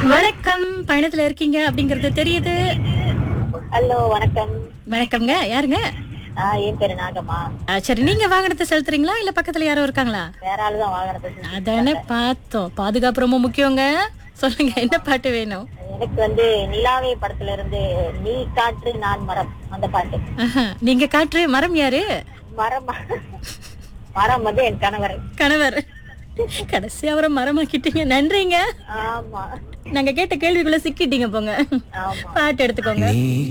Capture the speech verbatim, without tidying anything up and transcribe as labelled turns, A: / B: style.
A: வணக்கம். பயணத்துல இருக்கீங்க அப்படிங்கறது தெரியுது.
B: ஹலோ வணக்கம்.
A: வணக்கம்ங்க. யாருங்க?
B: ஆ, என் பேரு நாகம்மா.
A: ஆ, சரி, நீங்க வாகனத்தை செலுத்துறீங்களா இல்ல பக்கத்துல யாரோ இருக்காங்களா?
B: வேற ஆளு தான் வாகனத்தை
A: அதானே
B: செலுத்திட்டு
A: பார்த்தோம். பாதுகாப்பு ரொம்ப முக்கியங்க. சொல்லுங்க, என்ன பாட்டு வேணும்?
B: எனக்கு வந்து நிலாவே படத்துல இருந்து நீ காற்று நான் மரம் அந்த பாட்டு.
A: ஆஹா, நீங்க காற்று, மரம் யாரு?
B: மரம் மரம் வந்து என் கணவர்.
A: கணவர். கடைசி அவரை மரமாக்கிட்டீங்க. நன்றிங்க.
B: ஆமா
A: நாங்க கேட்ட கேள்விக்குள்ள சிக்கிட்டீங்க போங்க.
B: ஆமா.
A: பாட்டு எடுத்துக்கோங்க.